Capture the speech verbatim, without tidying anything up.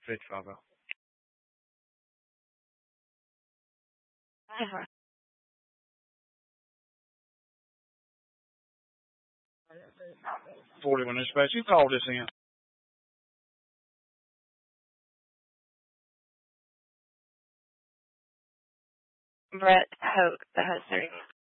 fifty-five. Uh-huh. forty-one inch space. You call this in. Brett Hoke, the husband.